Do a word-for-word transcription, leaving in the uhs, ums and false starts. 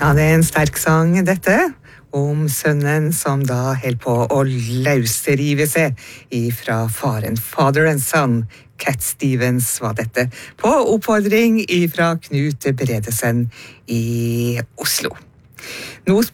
Ja, det er en sterk sang, dette, om sønnen som da helt på å løsrive seg ifra faren. Father and Son, Cat Stevens var dette, på oppfordring ifra Knut Bredesen i Oslo. Nå